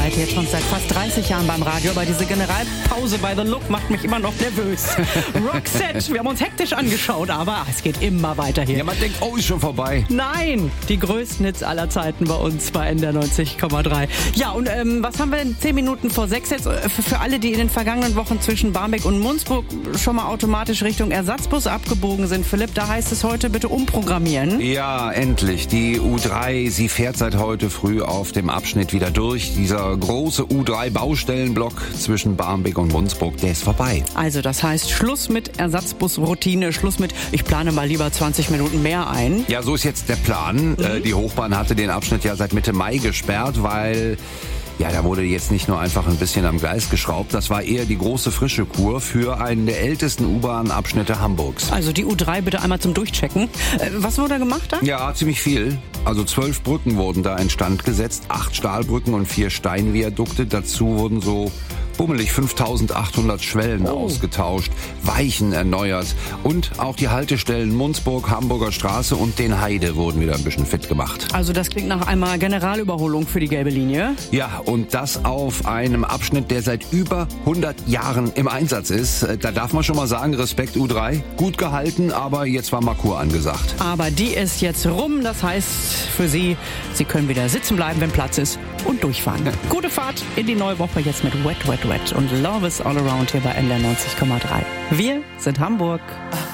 arbeite jetzt schon seit fast 30 Jahren beim Radio, aber diese Generalpause bei The Look macht mich immer noch nervös. Roxette, wir haben uns hektisch angeschaut, aber es geht immer weiter hier. Ja, man denkt, ist schon vorbei. Nein, die größten Hits aller Zeiten bei uns bei NDR 90,3. Ja, und was haben wir denn 10 Minuten vor 6 jetzt? Für alle, die in den vergangenen Wochen zwischen Barmbek und Munzburg schon mal automatisch Richtung Ersatzbus abgebogen sind. Philipp, da heißt es heute bitte umprogrammieren. Ja, endlich. Die U3, sie fährt seit heute früh auf dem Abschnitt wieder durch. Dieser große U3-Baustellenblock zwischen Barmbek und Munzburg, der ist vorbei. Also das heißt, Schluss mit Ersatzbusroutine, Schluss mit, ich plane mal lieber 20 Minuten mehr ein. Ja, so ist jetzt der Plan. Die Hochbahn hatte den Abschnitt ja seit Mitte Mai gesperrt, weil... Ja, da wurde jetzt nicht nur einfach ein bisschen am Gleis geschraubt, das war eher die große frische Kur für einen der ältesten U-Bahn-Abschnitte Hamburgs. Also die U3 bitte einmal zum Durchchecken. Was wurde da gemacht da? Ja, ziemlich viel. Also 12 Brücken wurden da instand gesetzt, 8 Stahlbrücken und 4 Steinviadukte. Dazu wurden so bummelig 5.800 Schwellen ausgetauscht, Weichen erneuert und auch die Haltestellen Munzburg, Hamburger Straße und den Heide wurden wieder ein bisschen fit gemacht. Also das klingt nach einmal Generalüberholung für die gelbe Linie. Ja, und das auf einem Abschnitt, der seit über 100 Jahren im Einsatz ist. Da darf man schon mal sagen, Respekt U3, gut gehalten, aber jetzt war Markur angesagt. Aber die ist jetzt rum, das heißt für Sie, Sie können wieder sitzen bleiben, wenn Platz ist und durchfahren. Gute Fahrt in die neue Woche jetzt mit Wet, Wet, Wet und Love is All Around hier bei NDR 90,3. Wir sind Hamburg.